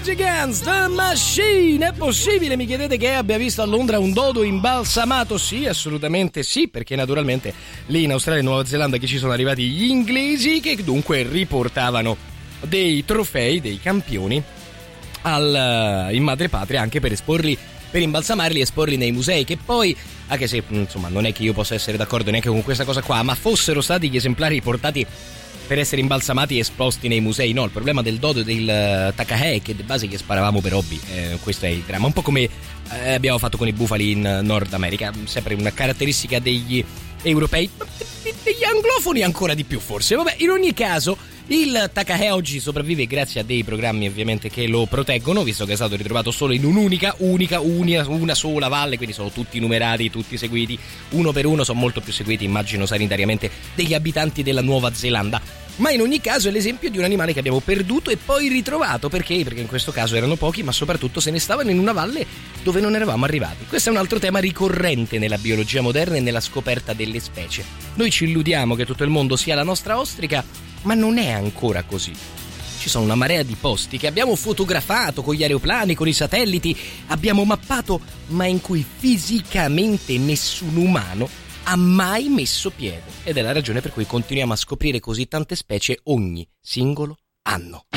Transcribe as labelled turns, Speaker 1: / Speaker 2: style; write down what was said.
Speaker 1: Rage Against the Machine. È possibile, mi chiedete, che abbia visto a Londra un dodo imbalsamato? Sì, assolutamente sì, perché naturalmente lì in Australia e Nuova Zelanda che ci sono arrivati gli inglesi, che dunque riportavano dei trofei, dei campioni in madrepatria, anche per esporli, per imbalsamarli e esporli nei musei, che poi, anche se insomma non è che io possa essere d'accordo neanche con questa cosa qua, ma fossero stati gli esemplari riportati per essere imbalsamati e esposti nei musei. No, il problema del dodo e del Takahe è che di base che sparavamo per hobby, questo è il dramma, un po' come abbiamo fatto con i bufali in Nord America, sempre una caratteristica degli europei, degli anglofoni ancora di più forse. Vabbè, in ogni caso il Takahe oggi sopravvive grazie a dei programmi ovviamente che lo proteggono, visto che è stato ritrovato solo in una sola valle, quindi sono tutti numerati, tutti seguiti uno per uno, sono molto più seguiti immagino sanitariamente degli abitanti della Nuova Zelanda. Ma in ogni caso è l'esempio di un animale che abbiamo perduto e poi ritrovato. Perché? Perché in questo caso erano pochi, ma soprattutto se ne stavano in una valle dove non eravamo arrivati. Questo è un altro tema ricorrente nella biologia moderna e nella scoperta delle specie. Noi ci illudiamo che tutto il mondo sia la nostra ostrica, ma non è ancora così. Ci sono una marea di posti che abbiamo fotografato con gli aeroplani, con i satelliti, abbiamo mappato, ma in cui fisicamente nessun umano ha mai messo piede. Ed è la ragione per cui continuiamo a scoprire così tante specie ogni singolo anno.